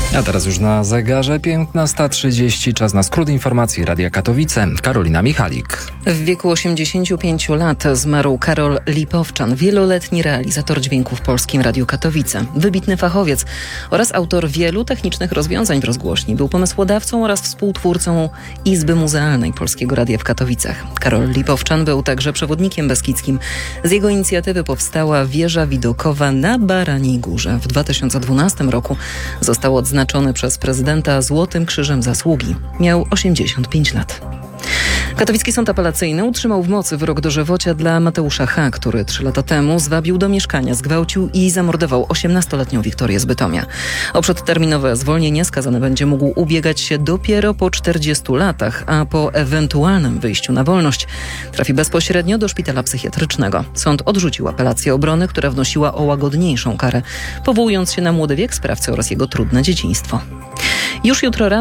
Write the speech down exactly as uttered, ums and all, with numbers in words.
A teraz już na zegarze piętnasta trzydzieści, czas na skrót informacji Radia Katowice. Karolina Michalik. W wieku osiemdziesięciu pięciu lat zmarł Karol Lipowczan, wieloletni realizator dźwięku w Polskim Radiu Katowice. Wybitny fachowiec oraz autor wielu technicznych rozwiązań w rozgłośni. Był pomysłodawcą oraz współtwórcą Izby Muzealnej Polskiego Radia w Katowicach. Karol Lipowczan był także przewodnikiem beskidzkim. Z jego inicjatywy powstała wieża widokowa na Baraniej Górze. W dwa tysiące dwunastym roku został odznaczony przez prezydenta Złotym Krzyżem Zasługi. Miał osiemdziesiąt pięć lat. Katowicki Sąd Apelacyjny utrzymał w mocy wyrok dożywocia dla Mateusza H., który trzy lata temu zwabił do mieszkania, zgwałcił i zamordował osiemnastoletnią Wiktorię z Bytomia. O przedterminowe zwolnienie skazany będzie mógł ubiegać się dopiero po czterdziestu latach, a po ewentualnym wyjściu na wolność trafi bezpośrednio do szpitala psychiatrycznego. Sąd odrzucił apelację obrony, która wnosiła o łagodniejszą karę, powołując się na młody wiek sprawcy oraz jego trudne dzieciństwo. Już jutro rano